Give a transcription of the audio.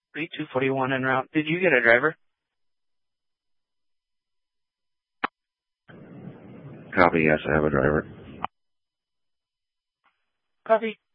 3241 en route. Did you get a driver? Copy, yes, I have a driver. Copy.